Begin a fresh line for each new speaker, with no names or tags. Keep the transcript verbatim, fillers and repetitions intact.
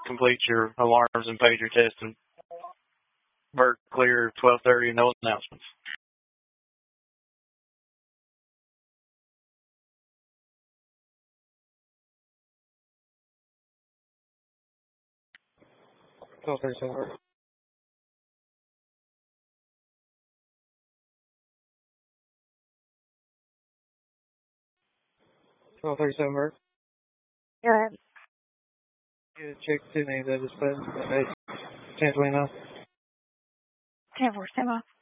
complete your alarms and pager testing. Vert clear, twelve thirty, no announcements. twelve thirty-seven, Vert. twelve thirty-seven, Vert.
Go ahead.
Yeah, check two names I just put. ten twenty-nine.
ten four, stand by.